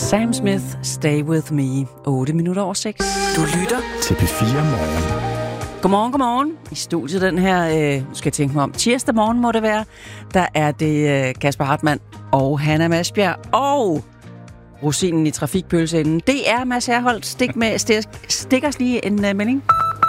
Sam Smith, Stay With Me. 8 minutter over 6. Du lytter til P4 Morgen. Godmorgen. I studiet den her, nu skal jeg tænke mig om, tirsdag morgen må det være, der er det Kasper Hartmann og Hanna Masbjerg og rosinen i trafikpølseenden. Det er Mads Herholdt. Stik os lige en melding.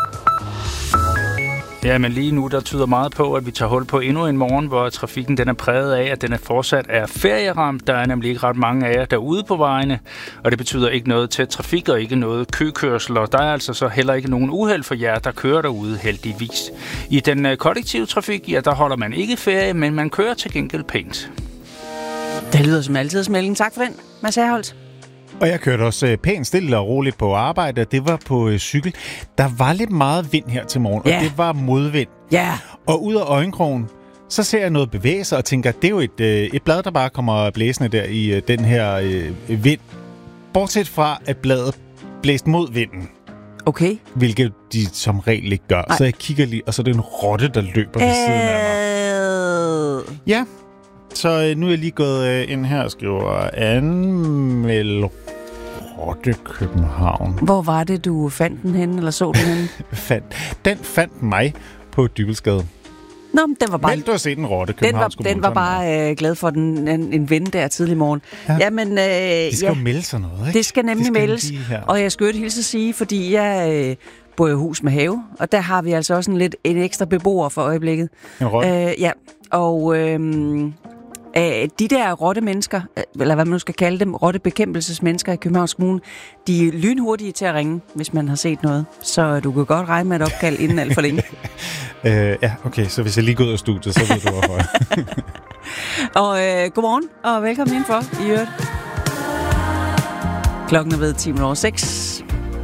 Ja, men lige nu, der tyder meget på, at vi tager hul på endnu en morgen, hvor trafikken den er præget af, at den fortsat er ferieramt. Der er nemlig ikke ret mange af jer derude på vejene, og det betyder ikke noget tæt trafik og ikke noget køkørsel, og der er altså så heller ikke nogen uheld for jer, der kører derude heldigvis. I den kollektive trafik, ja, der holder man ikke ferie, men man kører til gengæld pænt. Det lyder som altid melding. Tak for den, Mads Herholdt. Og jeg kørte også pænt stille og roligt på arbejde, og det var på cykel. Der var lidt meget vind her til morgen, og det var modvind. Ja. Og ud af øjenkrogen, så ser jeg noget bevæge sig og tænker, det er jo et blad, der bare kommer blæsende der i den her vind. Bortset fra, at bladet blæste mod vinden. Okay. Hvilket de som regel ikke gør. Ej. Så jeg kigger lige, og så er det en rotte, der løber ved siden af mig. Ja. Så nu er jeg lige gået ind her og skriver anmeld rotte København. Hvor var det, du fandt den henne, eller så den henne? Den fandt mig på Dybelsgade. Nå, men den var bare... Vel, du har set en rotte Københavns Kommune. Den var bare glad for en ven der tidlig morgen. Ja. Jamen, det skal jo melde sig noget, ikke? Det skal nemlig meldes. Og jeg skal jo hilse at sige, fordi jeg bor i hus med have, og der har vi altså også en ekstra beboer for øjeblikket. En rotte? Ja, og... de der rottemennesker, eller hvad man nu skal kalde dem, rottebekæmpelsesmennesker i Københavns Kommune, de er lynhurtige til at ringe, hvis man har set noget. Så du kan godt regne med et opkald inden alt for længe. Ja, okay, så hvis jeg lige går ud af studiet, så ved du hvorfor. Og godmorgen, og velkommen indenfor i øvrigt. Klokken er ved 10:06.